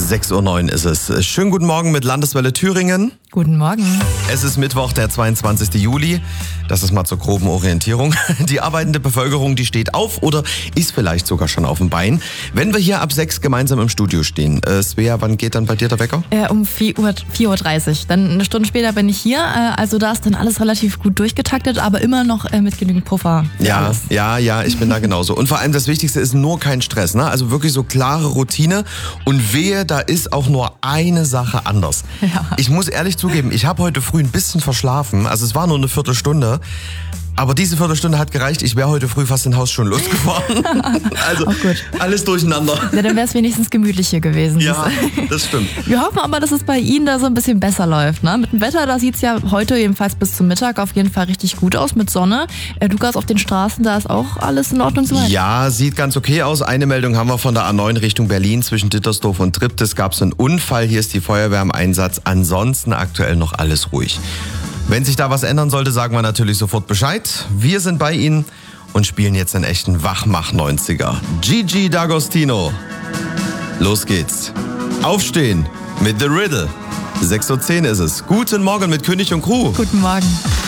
6:09 Uhr ist es. Schönen guten Morgen mit Landeswelle Thüringen. Guten Morgen. Es ist Mittwoch, der 22. Juli. Das ist mal zur groben Orientierung. Die arbeitende Bevölkerung, die steht auf oder ist vielleicht sogar schon auf dem Bein. Wenn wir hier ab 6 gemeinsam im Studio stehen. Svea, wann geht dann bei dir der Wecker? Um 4:30 Uhr. Dann eine Stunde später bin ich hier. Also da ist dann alles relativ gut durchgetaktet, aber immer noch mit genügend Puffer. Ja, ich bin da genauso. Und vor allem das Wichtigste ist nur kein Stress. Ne? Also wirklich so klare Routine. Und wehe, da ist auch nur eine Sache anders. Ja. Ich muss ehrlich zugeben, ich habe heute früh ein bisschen verschlafen. Also es war nur eine Viertelstunde. Aber diese Viertelstunde hat gereicht. Ich wäre heute früh fast in Haus schon losgefahren. Also alles durcheinander. Ja, dann wäre es wenigstens gemütlich hier gewesen. Ja, das stimmt. Wir hoffen aber, dass es bei Ihnen da so ein bisschen besser läuft. Ne? Mit dem Wetter, da sieht es ja heute jedenfalls bis zum Mittag auf jeden Fall richtig gut aus mit Sonne. Lukas, auf den Straßen, da ist auch alles in Ordnung soweit? Ja, sieht ganz okay aus. Eine Meldung haben wir von der A9 Richtung Berlin. Zwischen Dittersdorf und Triptis gab es einen Unfall. Hier ist die Feuerwehr im Einsatz. Ansonsten aktuell noch alles ruhig. Wenn sich da was ändern sollte, sagen wir natürlich sofort Bescheid. Wir sind bei Ihnen und spielen jetzt einen echten Wachmach-90er. Gigi D'Agostino. Los geht's. Aufstehen mit The Riddle. 6:10 Uhr ist es. Guten Morgen mit König und Crew. Guten Morgen.